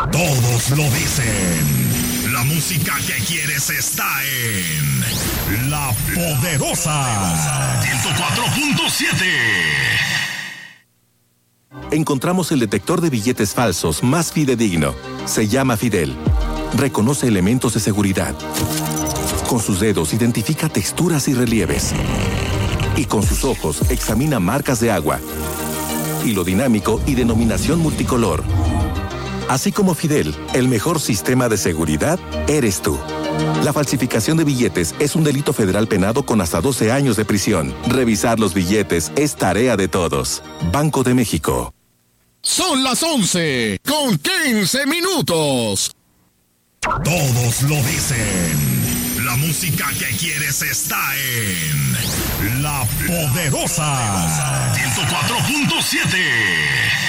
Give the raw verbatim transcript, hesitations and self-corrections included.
Todos lo dicen. La música que quieres está en La Poderosa ciento cuatro punto siete. Encontramos el detector de billetes falsos más fidedigno. Se llama Fidel. Reconoce elementos de seguridad. Con sus dedos identifica texturas y relieves. Y con sus ojos examina marcas de agua, hilo dinámico y denominación multicolor. Así como Fidel, el mejor sistema de seguridad eres tú. La falsificación de billetes es un delito federal penado con hasta doce años de prisión. Revisar los billetes es tarea de todos. Banco de México. Son las once con quince minutos. Todos lo dicen. La música que quieres está en La Poderosa ciento cuatro punto siete.